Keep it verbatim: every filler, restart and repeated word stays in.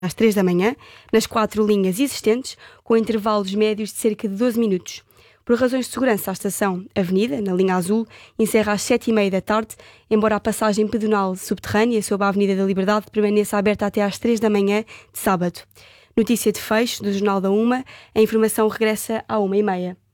às três da manhã, nas quatro linhas existentes, com intervalos médios de cerca de doze minutos. Por razões de segurança, a estação Avenida, na linha azul, encerra às sete e meia da tarde, embora a passagem pedonal subterrânea sob a Avenida da Liberdade permaneça aberta até às três da manhã de sábado. Notícia de fecho do Jornal da Uma, a informação regressa à uma e meia.